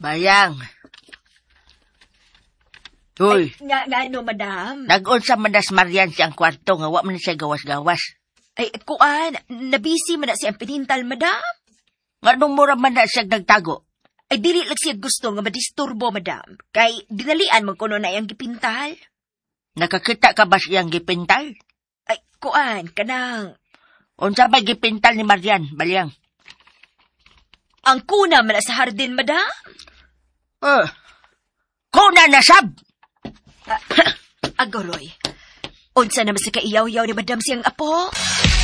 Bayang. Uy. Nga no, madam? Nag-unsa man das Marian siyang kwarto nga wa man siya gawas-gawas. Ay, kuan, nabisi man na siyang pinintal, madam? Nga nung mura man na siya nagtago. Ay, dili lang siya gusto nga madisturbo, madam. Kay, dinalian mo kuno na iyang gipintal. Nakakita ka ba siyang gipintal? Ay, kuan, kanang... Unsa ba gipintal ni Marian, Balyang? Ang kuna man na sa hardin, madam? Kuna na sab! Agoroy, unsa naman sa kaiyaw-yaw ni madam siyang apo?